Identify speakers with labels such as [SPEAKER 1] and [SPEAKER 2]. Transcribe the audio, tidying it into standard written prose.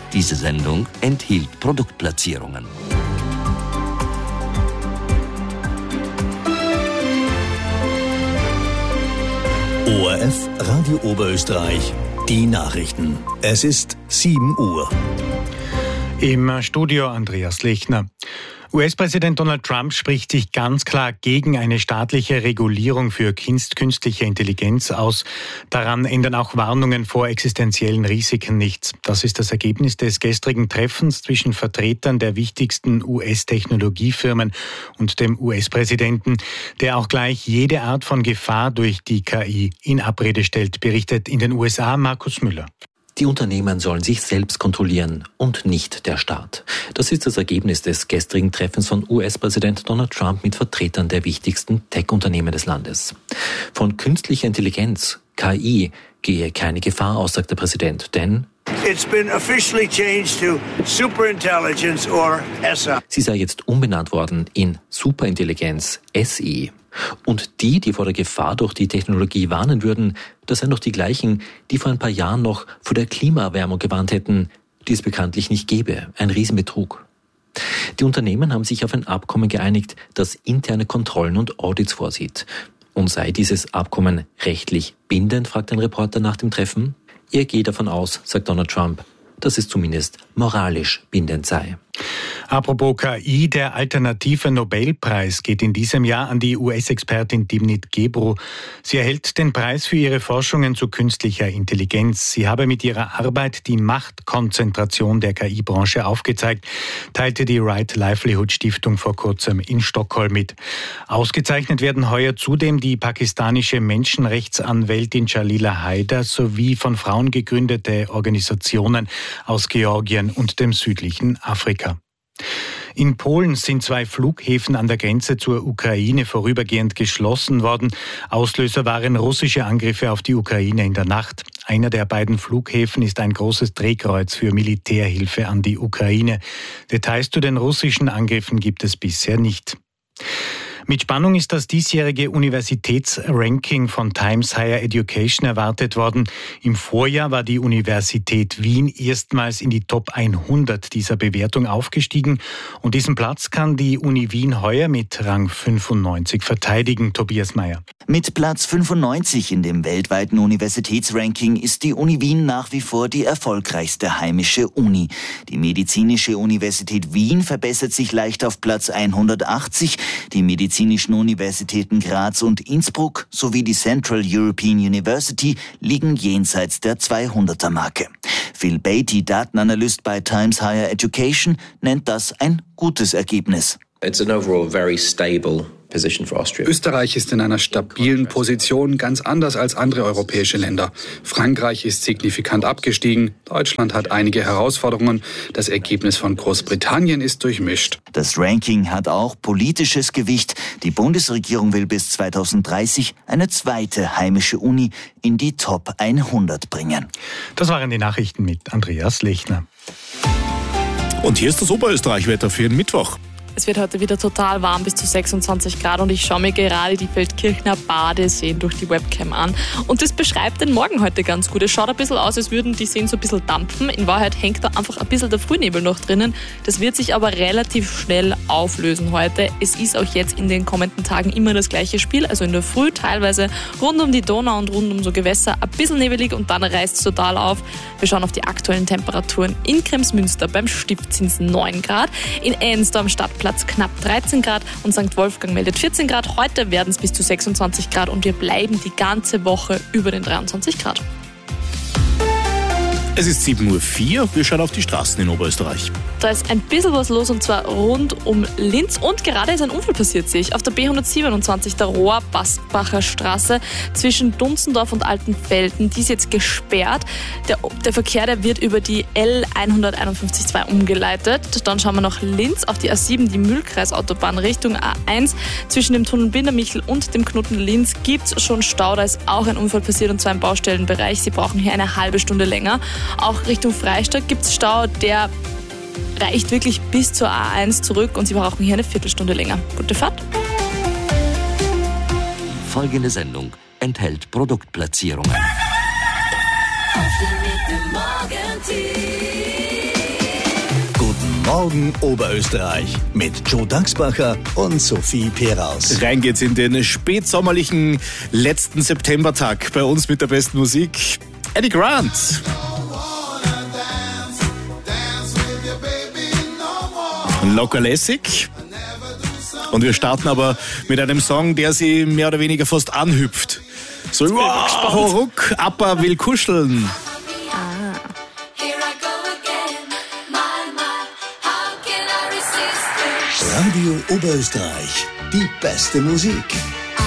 [SPEAKER 1] Diese Sendung enthielt Produktplatzierungen.
[SPEAKER 2] ORF Radio Oberösterreich, die Nachrichten. Es ist 7 Uhr.
[SPEAKER 3] Im Studio Andreas Lechner. US-Präsident Donald Trump spricht sich ganz klar gegen eine staatliche Regulierung für künstliche Intelligenz aus. Daran ändern auch Warnungen vor existenziellen Risiken nichts. Das ist das Ergebnis des gestrigen Treffens zwischen Vertretern der wichtigsten US-Technologiefirmen und dem US-Präsidenten, der auch gleich jede Art von Gefahr durch die KI in Abrede stellt, berichtet in den USA Markus Müller.
[SPEAKER 4] Die Unternehmen sollen sich selbst kontrollieren und nicht der Staat. Das ist das Ergebnis des gestrigen Treffens von US-Präsident Donald Trump mit Vertretern der wichtigsten Tech-Unternehmen des Landes. Von künstlicher Intelligenz, KI, gehe keine Gefahr aus, sagt der Präsident, denn
[SPEAKER 5] It's been officially changed to Superintelligence or SI.
[SPEAKER 4] Sie sei jetzt umbenannt worden in Superintelligenz, SI. Und die vor der Gefahr durch die Technologie warnen würden, das seien doch die gleichen, die vor ein paar Jahren noch vor der Klimaerwärmung gewarnt hätten, die es bekanntlich nicht gäbe. Ein Riesenbetrug. Die Unternehmen haben sich auf ein Abkommen geeinigt, das interne Kontrollen und Audits vorsieht. Und sei dieses Abkommen rechtlich bindend, fragt ein Reporter nach dem Treffen. Er geht davon aus, sagt Donald Trump, dass es zumindest moralisch bindend sei.
[SPEAKER 3] Apropos KI, der alternative Nobelpreis geht in diesem Jahr an die US-Expertin Timnit Gebru. Sie erhält den Preis für ihre Forschungen zu künstlicher Intelligenz. Sie habe mit ihrer Arbeit die Machtkonzentration der KI-Branche aufgezeigt, teilte die Right Livelihood Stiftung vor kurzem in Stockholm mit. Ausgezeichnet werden heuer zudem die pakistanische Menschenrechtsanwältin Jalila Haider sowie von Frauen gegründete Organisationen aus Georgien und dem südlichen Afrika. In Polen sind 2 Flughäfen an der Grenze zur Ukraine vorübergehend geschlossen worden. Auslöser waren russische Angriffe auf die Ukraine in der Nacht. Einer der beiden Flughäfen ist ein großes Drehkreuz für Militärhilfe an die Ukraine. Details zu den russischen Angriffen gibt es bisher nicht. Mit Spannung ist das diesjährige Universitätsranking von Times Higher Education erwartet worden. Im Vorjahr war die Universität Wien erstmals in die Top 100 dieser Bewertung aufgestiegen. Und diesen Platz kann die Uni Wien heuer mit Rang 95 verteidigen. Tobias Mayer.
[SPEAKER 6] Mit Platz 95 in dem weltweiten Universitätsranking ist die Uni Wien nach wie vor die erfolgreichste heimische Uni. Die Medizinische Universität Wien verbessert sich leicht auf Platz 180. Die medizinischen Universitäten Graz und Innsbruck sowie die Central European University liegen jenseits der 200er-Marke. Phil Beatty, Datenanalyst bei Times Higher Education, nennt das ein gutes Ergebnis.
[SPEAKER 7] It's an overall very stable position for Austria.
[SPEAKER 8] Österreich ist in einer stabilen Position, ganz anders als andere europäische Länder. Frankreich ist signifikant abgestiegen. Deutschland hat einige Herausforderungen. Das Ergebnis von Großbritannien ist durchmischt.
[SPEAKER 6] Das Ranking hat auch politisches Gewicht. Die Bundesregierung will bis 2030 eine zweite heimische Uni in die Top 100 bringen.
[SPEAKER 3] Das waren die Nachrichten mit Andreas Lechner.
[SPEAKER 2] Und hier ist das Oberösterreich-Wetter für den Mittwoch.
[SPEAKER 9] Es wird heute wieder total warm, bis zu 26 Grad und ich schaue mir gerade die Feldkirchner Badeseen durch die Webcam an. Und das beschreibt den Morgen heute ganz gut. Es schaut ein bisschen aus, als würden die Seen so ein bisschen dampfen. In Wahrheit hängt da einfach ein bisschen der Frühnebel noch drinnen. Das wird sich aber relativ schnell auflösen heute. Es ist auch jetzt in den kommenden Tagen immer das gleiche Spiel. Also in der Früh teilweise rund um die Donau und rund um so Gewässer ein bisschen nebelig und dann reißt es total auf. Wir schauen auf die aktuellen Temperaturen. In Kremsmünster beim Stift sind es 9 Grad. In Enns am Stadtplatz knapp 13 Grad und St. Wolfgang meldet 14 Grad. Heute werden es bis zu 26 Grad und wir bleiben die ganze Woche über den 23 Grad.
[SPEAKER 2] Es ist 7:04 Uhr, wir schauen auf die Straßen in Oberösterreich.
[SPEAKER 9] Da ist ein bisschen was los und zwar rund um Linz und gerade ist ein Unfall passiert, sehe ich. Auf der B127, der Rohrbastbacher Straße zwischen Dunzendorf und Altenfelden, die ist jetzt gesperrt. Der Verkehr, der wird über die L151.2 umgeleitet. Dann schauen wir nach Linz auf die A7, die Mühlkreisautobahn Richtung A1. Zwischen dem Tunnel Bindermichel und dem Knoten Linz gibt es schon Stau. Da ist auch ein Unfall passiert und zwar im Baustellenbereich. Sie brauchen hier eine halbe Stunde länger. Auch Richtung Freistadt gibt es Stau, der reicht wirklich bis zur A1 zurück und Sie brauchen hier eine Viertelstunde länger. Gute Fahrt.
[SPEAKER 1] Folgende Sendung enthält Produktplatzierungen.
[SPEAKER 10] Morgen Oberösterreich mit Joe Daxbacher und Sophie Peraus.
[SPEAKER 2] Rein geht's in den spätsommerlichen letzten Septembertag. Bei uns mit der besten Musik Eddie Grant. Locker lässig. Und wir starten aber mit einem Song, der sie mehr oder weniger fast anhüpft. So, wow, Ruck, Appa will kuscheln.
[SPEAKER 10] Radio Oberösterreich, die beste Musik.